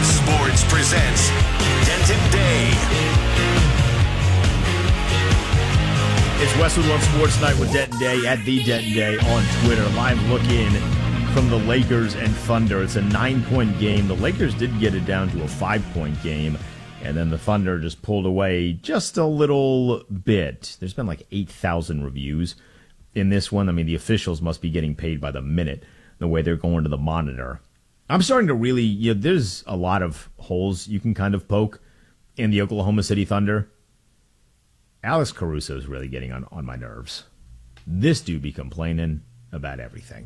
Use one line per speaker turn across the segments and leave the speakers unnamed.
Sports presents Denton Day.
It's Westwood One Sports Night with Denton Day at the Denton Day on Twitter. Live look in from the Lakers and Thunder. It's a 9-point game. The Lakers did get it down to a 5-point game, and then the Thunder just pulled away just a little bit. There's been like 8,000 reviews in this one. I mean, the officials must be getting paid by the minute, the way they're going to the monitor. I'm starting to really, there's a lot of holes you can kind of poke in the Oklahoma City Thunder. Alex Caruso is really getting on my nerves. This dude be complaining about everything.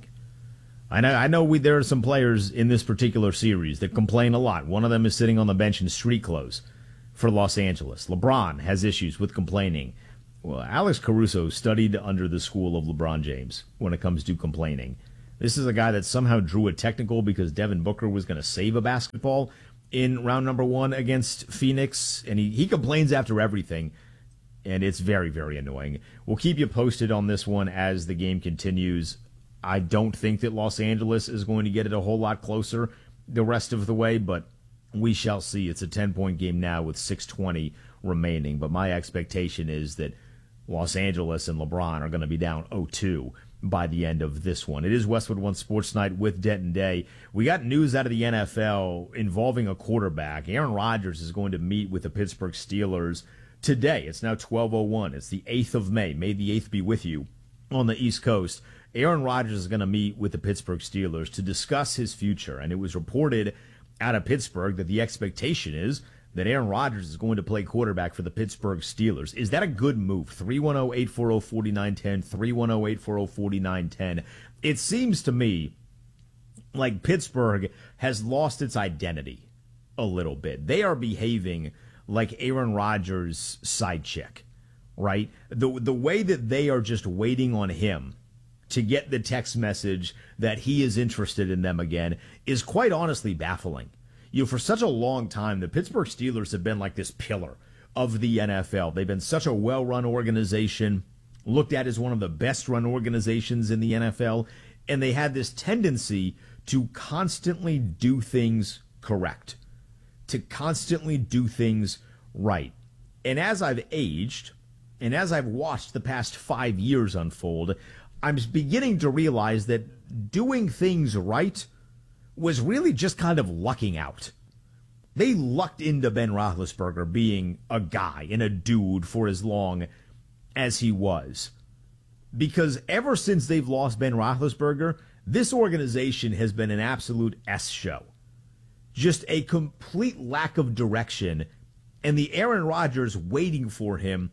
I know there are some players in this particular series that complain a lot. One of them is sitting on the bench in street clothes for Los Angeles. LeBron has issues with complaining. Well, Alex Caruso studied under the school of LeBron James when it comes to complaining. This is a guy that somehow drew a technical because Devin Booker was going to save a basketball in round number 1 against Phoenix, and he complains after everything, and it's very, very annoying. We'll keep you posted on this one as the game continues. I don't think that Los Angeles is going to get it a whole lot closer the rest of the way, but we shall see. It's a 10-point game now with 6:20 remaining, but my expectation is that Los Angeles and LeBron are going to be down 0-2 by the end of this one. It is Westwood One Sports Night with Denton Day. We got news out of the NFL involving a quarterback. Aaron Rodgers is going to meet with the Pittsburgh Steelers today. It's now 12:01. It's the 8th of May. May the 8th be with you on the East Coast. Aaron Rodgers is going to meet with the Pittsburgh Steelers to discuss his future, and it was reported out of Pittsburgh that the expectation is that Aaron Rodgers is going to play quarterback for the Pittsburgh Steelers. Is that a good move? 310-840-4910, 310-840-4910. It seems to me like Pittsburgh has lost its identity a little bit. They are behaving like Aaron Rodgers' side chick, right? The way that they are just waiting on him to get the text message that he is interested in them again is quite honestly baffling. For such a long time, the Pittsburgh Steelers have been like this pillar of the NFL. They've been such a well-run organization, looked at as one of the best-run organizations in the NFL, and they had this tendency to constantly do things correct, to constantly do things right. And as I've aged, and as I've watched the past 5 years unfold, I'm beginning to realize that doing things right was really just kind of lucking out. They lucked into Ben Roethlisberger being a guy and a dude for as long as he was. Because ever since they've lost Ben Roethlisberger, this organization has been an absolute S show. Just a complete lack of direction, and the Aaron Rodgers waiting for him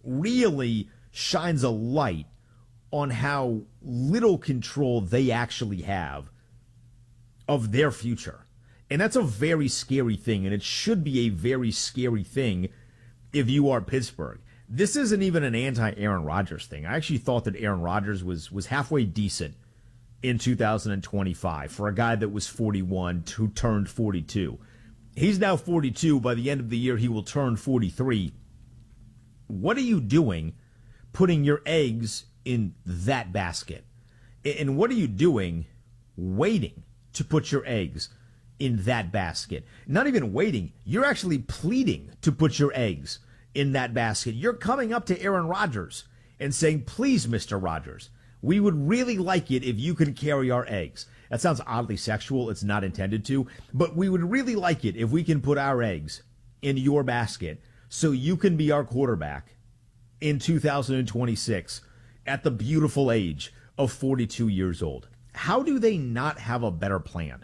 really shines a light on how little control they actually have of their future. And that's a very scary thing, and it should be a very scary thing if you are Pittsburgh. This isn't even an anti-Aaron Rodgers thing. I actually thought that Aaron Rodgers was halfway decent in 2025 for a guy that was 41 who turned 42. He's now 42. By the end of the year, he will turn 43. What are you doing putting your eggs in that basket? And what are you doing waiting to put your eggs in that basket? Not even waiting. You're actually pleading to put your eggs in that basket. You're coming up to Aaron Rodgers and saying, please, Mr. Rodgers, we would really like it if you could carry our eggs. That sounds oddly sexual. It's not intended to. But we would really like it if we can put our eggs in your basket so you can be our quarterback in 2026 at the beautiful age of 42 years old. How do they not have a better plan?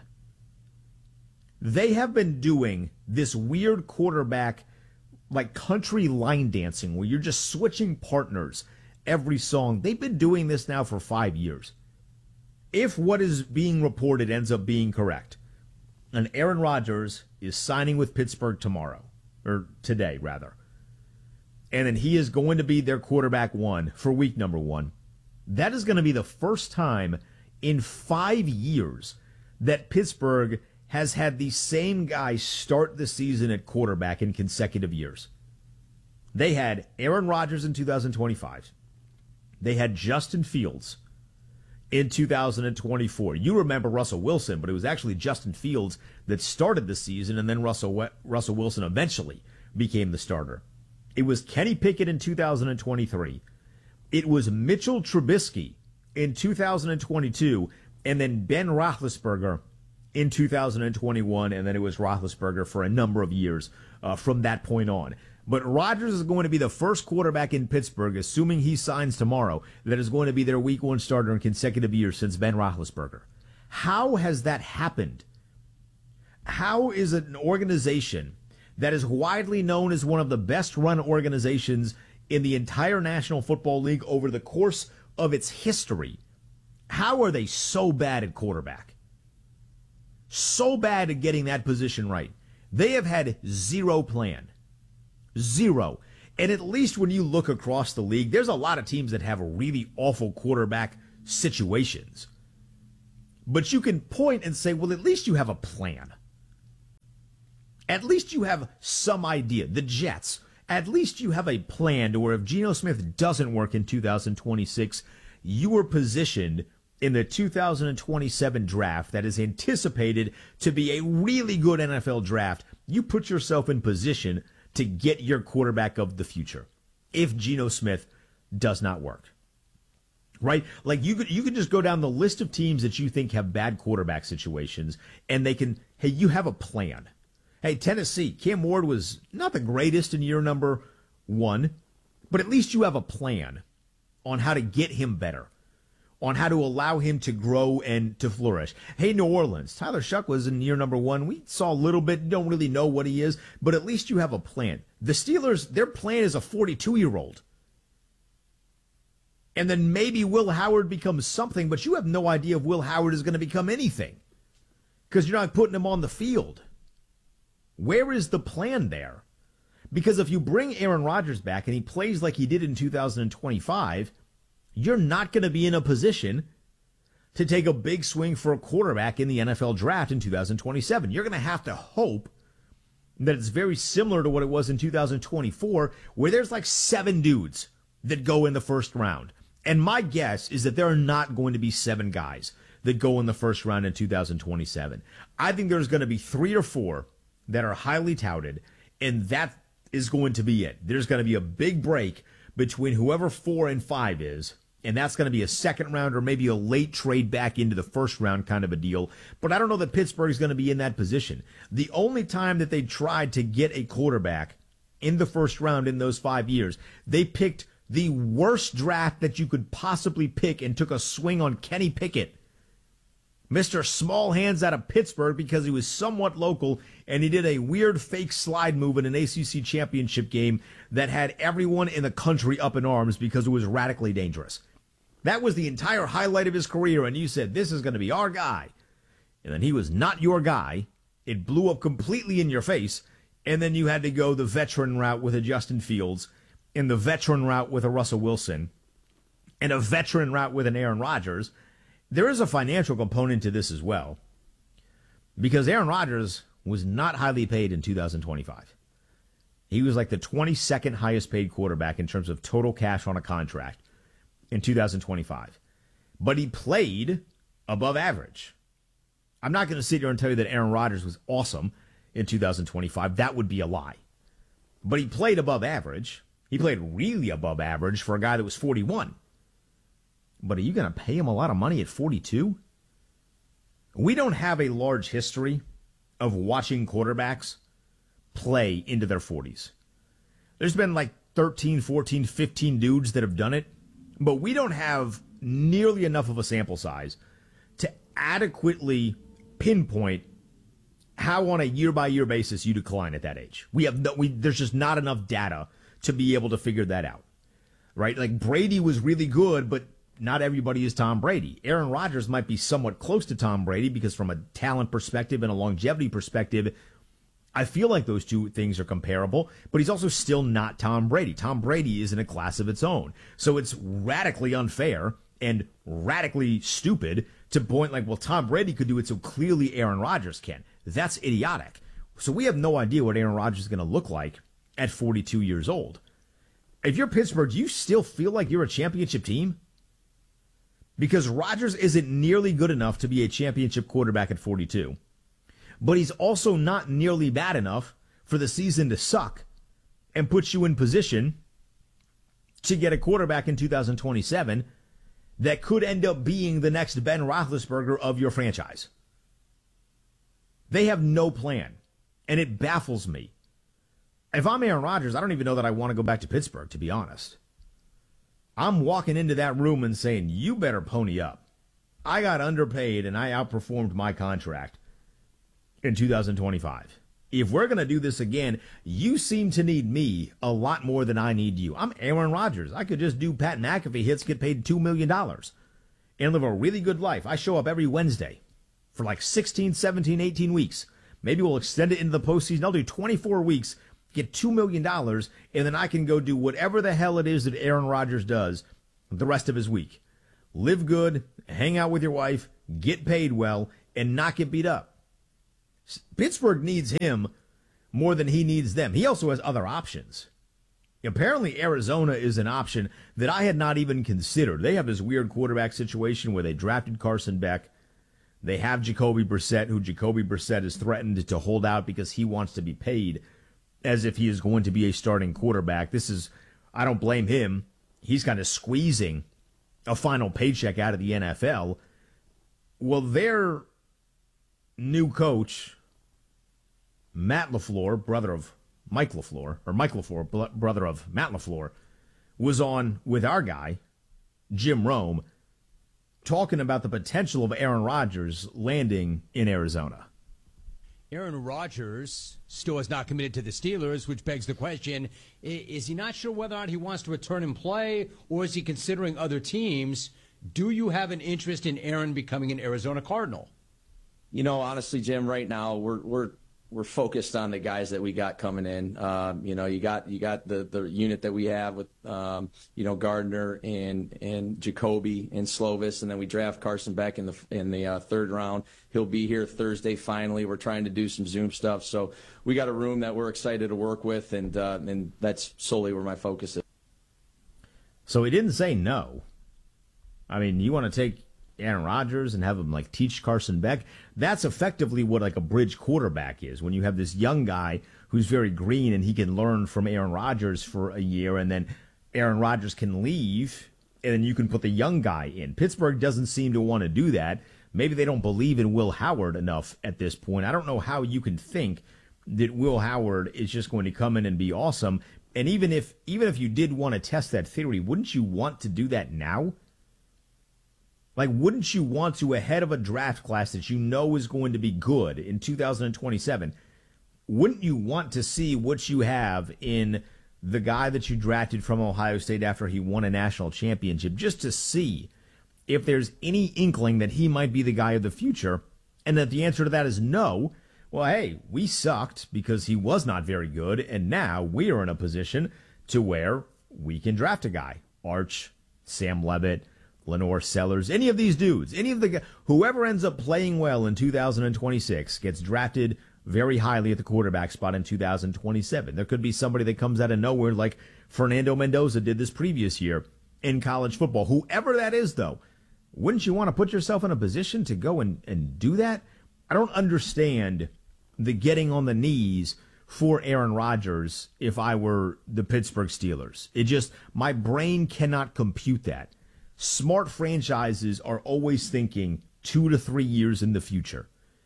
They have been doing this weird quarterback, like country line dancing, where you're just switching partners every song. They've been doing this now for 5 years. If what is being reported ends up being correct, and Aaron Rodgers is signing with Pittsburgh tomorrow, or today, rather, and then he is going to be their quarterback one for week number 1, that is going to be the first time in 5 years that Pittsburgh has had the same guy start the season at quarterback in consecutive years. They had Aaron Rodgers in 2025. They had Justin Fields. in 2024. You remember Russell Wilson, but it was actually Justin Fields that started the season, and then Russell Wilson eventually became the starter. It was Kenny Pickett in 2023. It was Mitchell Trubisky in 2022, and then Ben Roethlisberger in 2021, and then it was Roethlisberger for a number of years from that point on. But Rodgers is going to be the first quarterback in Pittsburgh, assuming he signs tomorrow, that is going to be their week one starter in consecutive years since Ben Roethlisberger. How has that happened? How is an organization that is widely known as one of the best run organizations in the entire National Football League over the course of its history, how are they so bad at quarterback? So bad at getting that position right. They have had zero plan. Zero. And at least when you look across the league, there's a lot of teams that have really awful quarterback situations. But you can point and say, well, at least you have a plan. At least you have some idea. The Jets, at least you have a plan to where if Geno Smith doesn't work in 2026, you are positioned in the 2027 draft that is anticipated to be a really good NFL draft. You put yourself in position to get your quarterback of the future if Geno Smith does not work. Right? Like you could just go down the list of teams that you think have bad quarterback situations, and you have a plan. Hey, Tennessee, Cam Ward was not the greatest in year number 1, but at least you have a plan on how to get him better, on how to allow him to grow and to flourish. Hey, New Orleans, Tyler Shuck was in year number 1. We saw a little bit, don't really know what he is, but at least you have a plan. The Steelers, their plan is a 42-year-old. And then maybe Will Howard becomes something, but you have no idea if Will Howard is going to become anything because you're not putting him on the field. Where is the plan there? Because if you bring Aaron Rodgers back and he plays like he did in 2025, you're not going to be in a position to take a big swing for a quarterback in the NFL draft in 2027. You're going to have to hope that it's very similar to what it was in 2024, where there's like 7 dudes that go in the first round. And my guess is that there are not going to be 7 guys that go in the first round in 2027. I think there's going to be 3 or 4 that are highly touted, and that is going to be it. There's going to be a big break between whoever 4 and 5 is, and that's going to be a second round or maybe a late trade back into the first round kind of a deal. But I don't know that Pittsburgh is going to be in that position. The only time that they tried to get a quarterback in the first round in those 5 years, they picked the worst draft that you could possibly pick and took a swing on Kenny Pickett, Mr. Small Hands out of Pittsburgh, because he was somewhat local and he did a weird fake slide move in an ACC championship game that had everyone in the country up in arms because it was radically dangerous. That was the entire highlight of his career, and you said, this is going to be our guy. And then he was not your guy. It blew up completely in your face, and then you had to go the veteran route with a Justin Fields, and the veteran route with a Russell Wilson, and a veteran route with an Aaron Rodgers. There is a financial component to this as well, because Aaron Rodgers was not highly paid in 2025. He was like the 22nd highest paid quarterback in terms of total cash on a contract in 2025. But he played above average. I'm not going to sit here and tell you that Aaron Rodgers was awesome in 2025. That would be a lie. But he played above average. He played really above average for a guy that was 41. But are you going to pay him a lot of money at 42? We don't have a large history of watching quarterbacks play into their 40s. There's been like 13, 14, 15 dudes that have done it, but we don't have nearly enough of a sample size to adequately pinpoint how on a year-by-year basis you decline at that age. There's just not enough data to be able to figure that out, right? Like Brady was really good, but not everybody is Tom Brady. Aaron Rodgers might be somewhat close to Tom Brady because from a talent perspective and a longevity perspective, I feel like those two things are comparable, but he's also still not Tom Brady. Tom Brady is in a class of its own. So it's radically unfair and radically stupid to point like, well, Tom Brady could do it, so clearly Aaron Rodgers can. That's idiotic. So we have no idea what Aaron Rodgers is going to look like at 42 years old. If you're Pittsburgh, do you still feel like you're a championship team? because Rodgers isn't nearly good enough to be a championship quarterback at 42. But he's also not nearly bad enough for the season to suck and put you in position to get a quarterback in 2027 that could end up being the next Ben Roethlisberger of your franchise. They have no plan, and it baffles me. If I'm Aaron Rodgers, I don't even know that I want to go back to Pittsburgh, to be honest. I'm walking into that room and saying, you better pony up. I got underpaid, and I outperformed my contract in 2025. If we're going to do this again, you seem to need me a lot more than I need you. I'm Aaron Rodgers. I could just do Pat McAfee hits, get paid $2 million, and live a really good life. I show up every Wednesday for like 16, 17, 18 weeks. Maybe we'll extend it into the postseason. I'll do 24 weeks, get $2 million, and then I can go do whatever the hell it is that Aaron Rodgers does the rest of his week. Live good, hang out with your wife, get paid well, and not get beat up. Pittsburgh needs him more than he needs them. He also has other options. Apparently, Arizona is an option that I had not even considered. They have this weird quarterback situation where they drafted Carson Beck. They have Jacoby Brissett, who Jacoby Brissett has threatened to hold out because he wants to be paid as if he is going to be a starting quarterback. I don't blame him. He's kind of squeezing a final paycheck out of the NFL. Well, their new coach, Matt LaFleur, brother of Mike LaFleur, or Mike LaFleur, brother of Matt LaFleur, was on with our guy, Jim Rome, talking about the potential of Aaron Rodgers landing in Arizona.
Aaron Rodgers still is not committed to the Steelers, which begs the question, is he not sure whether or not he wants to return and play, or is he considering other teams? Do you have an interest in Aaron becoming an Arizona Cardinal?
You know, honestly, Jim, right now we're focused on the guys that we got coming in. You got the unit that we have with Gardner and Jacoby and Slovis, and then we draft Carson Beck in the third round. He'll be here Thursday. Finally, we're trying to do some Zoom stuff, so we got a room that we're excited to work with, and that's solely where my focus is.
So he didn't say no. I mean, you want to take Aaron Rodgers and have him like teach Carson Beck? That's effectively what like a bridge quarterback is. When you have this young guy who's very green and he can learn from Aaron Rodgers for a year, and then Aaron Rodgers can leave and then you can put the young guy in. Pittsburgh doesn't seem to want to do that. Maybe they don't believe in Will Howard enough at this point. I don't know how you can think that Will Howard is just going to come in and be awesome. And even if you did want to test that theory, wouldn't you want to do that now? Like, wouldn't you want to, ahead of a draft class that you know is going to be good in 2027, wouldn't you want to see what you have in the guy that you drafted from Ohio State after he won a national championship, just to see if there's any inkling that he might be the guy of the future? And that the answer to that is no. Well, hey, we sucked because he was not very good, and now we are in a position to where we can draft a guy. Arch, Sam Levitt, Lenore Sellers, any of these dudes, whoever ends up playing well in 2026 gets drafted very highly at the quarterback spot in 2027. There could be somebody that comes out of nowhere like Fernando Mendoza did this previous year in college football. Whoever that is, though, wouldn't you want to put yourself in a position to go and do that? I don't understand the getting on the knees for Aaron Rodgers if I were the Pittsburgh Steelers. My brain cannot compute that. Smart franchises are always thinking 2 to 3 years in the future.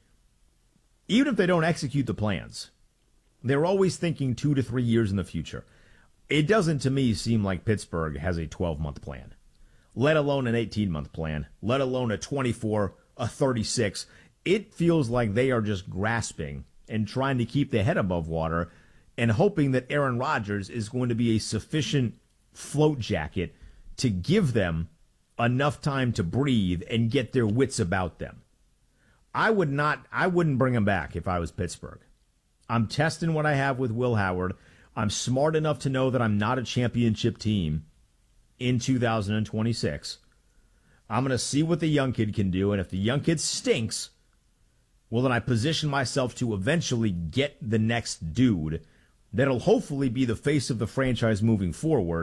Even if they don't execute the plans, they're always thinking 2 to 3 years in the future. It doesn't, to me, seem like Pittsburgh has a 12-month plan, let alone an 18-month plan, let alone a 24, a 36. It feels like they are just grasping and trying to keep their head above water and hoping that Aaron Rodgers is going to be a sufficient float jacket to give them enough time to breathe and get their wits about them. I wouldn't bring him back if I was Pittsburgh. I'm testing what I have with Will Howard. I'm smart enough to know that I'm not a championship team in 2026. I'm going to see what the young kid can do, and if the young kid stinks, well, then I position myself to eventually get the next dude that'll hopefully be the face of the franchise moving forward,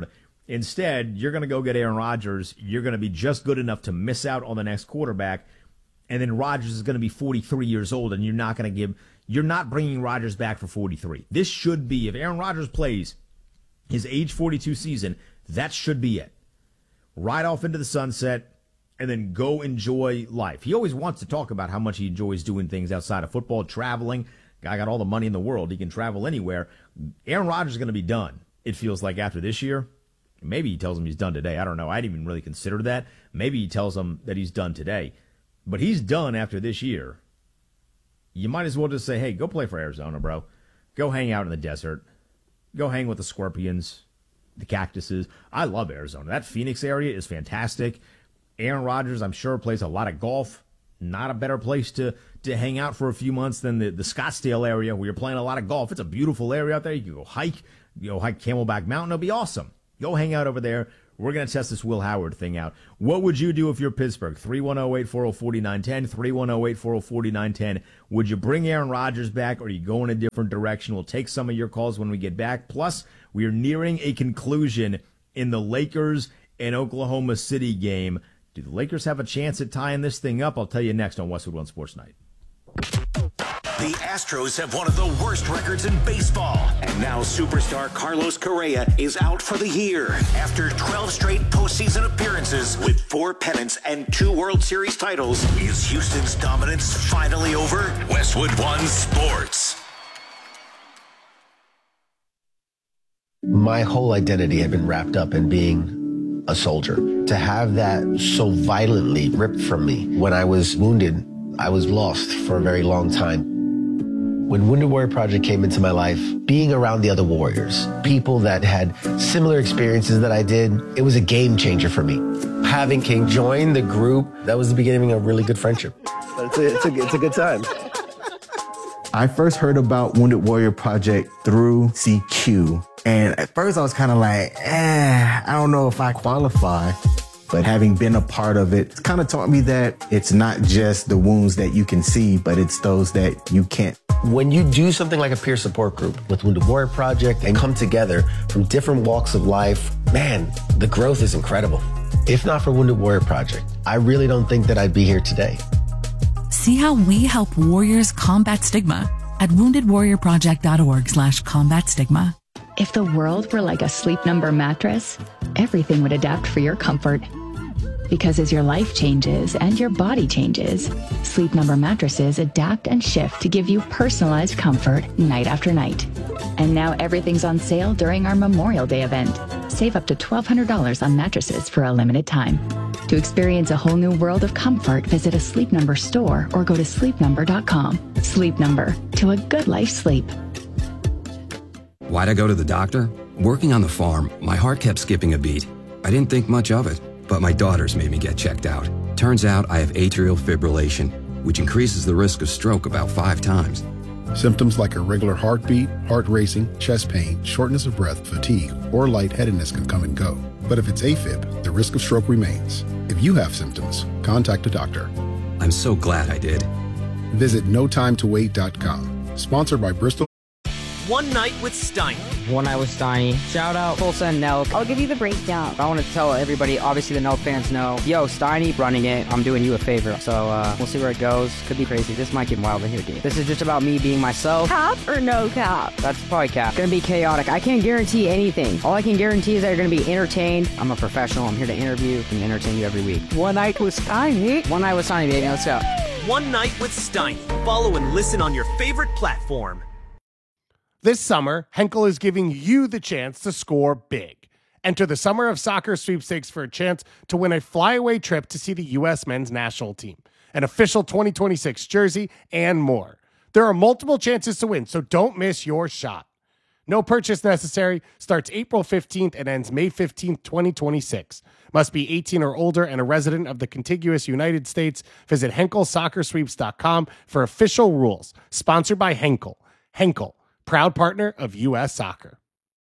Instead, you're going to go get Aaron Rodgers. You're going to be just good enough to miss out on the next quarterback. And then Rodgers is going to be 43 years old, and you're not bringing Rodgers back for 43. This should be, if Aaron Rodgers plays his age 42 season, that should be it. Ride off into the sunset and then go enjoy life. He always wants to talk about how much he enjoys doing things outside of football, traveling. Guy got all the money in the world. He can travel anywhere. Aaron Rodgers is going to be done, it feels like, after this year. Maybe he tells him he's done today. I don't know. I didn't even really consider that. Maybe he tells him that he's done today. But he's done after this year. You might as well just say, hey, go play for Arizona, bro. Go hang out in the desert. Go hang with the scorpions, the cactuses. I love Arizona. That Phoenix area is fantastic. Aaron Rodgers, I'm sure, plays a lot of golf. Not a better place to hang out for a few months than the Scottsdale area where you're playing a lot of golf. It's a beautiful area out there. You can go hike Camelback Mountain. It'll be awesome. Go hang out over there. We're going to test this Will Howard thing out. What would you do if you're Pittsburgh? 310-840-4910, 310-840-4910. Would you bring Aaron Rodgers back, or you go in a different direction? We'll take some of your calls when we get back. Plus, we are nearing a conclusion in the Lakers and Oklahoma City game. Do the Lakers have a chance at tying this thing up? I'll tell you next on Westwood One Sports Night.
The Astros have one of the worst records in baseball. And now superstar Carlos Correa is out for the year after 12 straight postseason appearances with 4 pennants and 2 World Series titles. Is Houston's dominance finally over? Westwood One Sports.
My whole identity had been wrapped up in being a soldier. To have that so violently ripped from me when I was wounded, I was lost for a very long time. When Wounded Warrior Project came into my life, being around the other warriors, people that had similar experiences that I did, it was a game changer for me. Having King join the group, that was the beginning of a really good friendship. It's a good time.
I first heard about Wounded Warrior Project through CQ. And at first I was kind of like, I don't know if I qualify. But having been a part of it, it's kind of taught me that it's not just the wounds that you can see, but it's those that you can't.
When you do something like a peer support group with Wounded Warrior Project and come together from different walks of life, man, the growth is incredible. If not for Wounded Warrior Project, I really don't think that I'd be here today.
See how we help warriors combat stigma at woundedwarriorproject.org/combat stigma.
If the world were like a Sleep Number mattress, everything would adapt for your comfort. Because as your life changes and your body changes, Sleep Number mattresses adapt and shift to give you personalized comfort night after night. And now everything's on sale during our Memorial Day event. Save up to $1,200 on mattresses for a limited time. To experience a whole new world of comfort, visit a Sleep Number store or go to sleepnumber.com. Sleep Number, to a good night's sleep.
Why'd I go to the doctor? Working on the farm, my heart kept skipping a beat. I didn't think much of it, but my daughters made me get checked out. Turns out I have atrial fibrillation, which increases the risk of stroke about 5 times.
Symptoms like irregular heartbeat, heart racing, chest pain, shortness of breath, fatigue, or lightheadedness can come and go. But if it's AFib, the risk of stroke remains. If you have symptoms, contact a doctor.
I'm so glad I did.
Visit NoTimeToWait.com. Sponsored by Bristol.
One Night with Steiny.
One Night with Steiny. Shout out Tulsa and Nelk.
I'll give you the breakdown.
I want to tell everybody, obviously the Nelk fans know, yo, Steiny running it. I'm doing you a favor. So we'll see where it goes. Could be crazy. This might get wild in here, dude. This is just about me being myself.
Cap or no cap?
That's probably cap. Gonna be chaotic. I can't guarantee anything. All I can guarantee is that you're gonna be entertained. I'm a professional. I'm here to interview and entertain you every week.
One Night with Steiny.
One Night with Steiny, baby. Let's go.
One Night with Steiny. Follow and listen on your favorite platform.
This summer, Henkel is giving you the chance to score big. Enter the Summer of Soccer sweepstakes for a chance to win a flyaway trip to see the U.S. men's national team, an official 2026 jersey, and more. There are multiple chances to win, so don't miss your shot. No purchase necessary. Starts April 15th and ends May 15th, 2026. Must be 18 or older and a resident of the contiguous United States. Visit HenkelSoccerSweeps.com for official rules. Sponsored by Henkel. Henkel, proud partner of U.S. Soccer.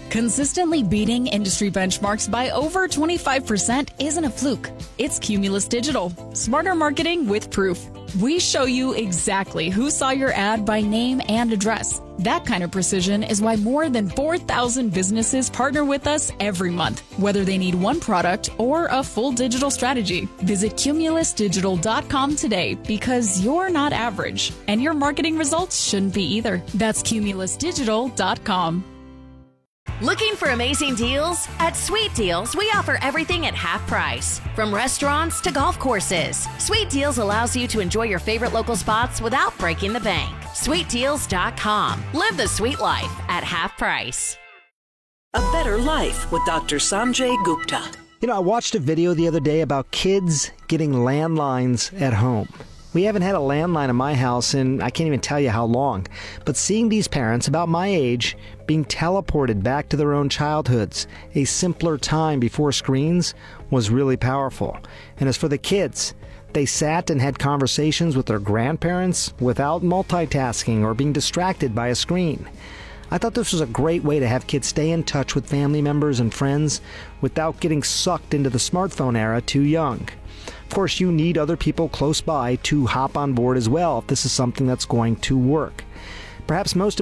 Consistently beating industry benchmarks by over 25% isn't a fluke. It's Cumulus Digital. Smarter marketing with proof. We show you exactly who saw your ad by name and address. That kind of precision is why more than 4,000 businesses partner with us every month, whether they need one product or a full digital strategy. Visit cumulusdigital.com today because you're not average, and your marketing results shouldn't be either. That's cumulusdigital.com.
Looking for amazing deals? At Sweet Deals, we offer everything at half price. From restaurants to golf courses, Sweet Deals allows you to enjoy your favorite local spots without breaking the bank. SweetDeals.com. Live the sweet life at half price.
A Better Life with Dr. Sanjay Gupta.
You know, I watched a video the other day about kids getting landlines at home. We haven't had a landline in my house in I can't even tell you how long. But seeing these parents about my age being teleported back to their own childhoods, a simpler time before screens, was really powerful. And as for the kids, they sat and had conversations with their grandparents without multitasking or being distracted by a screen. I thought this was a great way to have kids stay in touch with family members and friends without getting sucked into the smartphone era too young. Of course, you need other people close by to hop on board as well if this is something that's going to work. Perhaps most